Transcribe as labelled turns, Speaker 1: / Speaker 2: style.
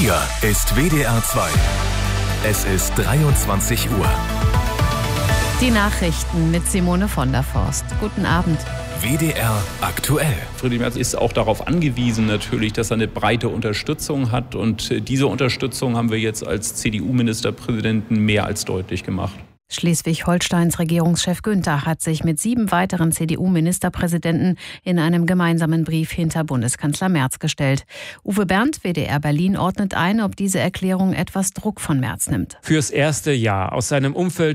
Speaker 1: Hier ist WDR 2. Es ist 23 Uhr.
Speaker 2: Die Nachrichten mit Simone von der Forst. Guten Abend.
Speaker 1: WDR aktuell.
Speaker 3: Friedrich Merz ist auch darauf angewiesen natürlich, dass er eine breite Unterstützung hat. Und diese Unterstützung haben wir jetzt als CDU-Ministerpräsidenten mehr als deutlich gemacht.
Speaker 2: Schleswig-Holsteins Regierungschef Günther hat sich mit 7 weiteren CDU-Ministerpräsidenten in einem gemeinsamen Brief hinter Bundeskanzler Merz gestellt. Uwe Berndt, WDR Berlin, ordnet ein, ob diese Erklärung etwas Druck von Merz nimmt.
Speaker 4: Fürs erste Jahr aus seinem Umfeld